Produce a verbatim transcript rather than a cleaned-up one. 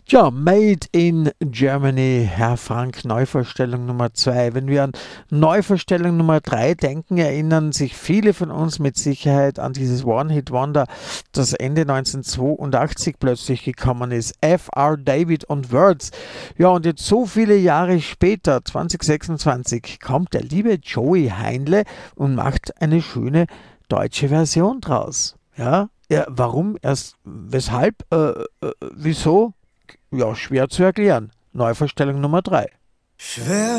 Tja, Made in Germany, Herr Frank, Neuvorstellung Nummer zwei. Wenn wir an Neuvorstellung Nummer drei denken, erinnern sich viele von uns mit Sicherheit an dieses One-Hit-Wonder, das Ende neunzehnhundertzweiundachtzig plötzlich gekommen ist. F R. David und Words. Ja, und jetzt so viele Jahre später, zwanzig sechsundzwanzig, kommt der liebe Joey Heinle und macht eine schöne deutsche Version draus. Ja, ja, warum, erst, weshalb, äh, äh, wieso? Ja, schwer zu erklären. Neuvorstellung Nummer drei. Schwer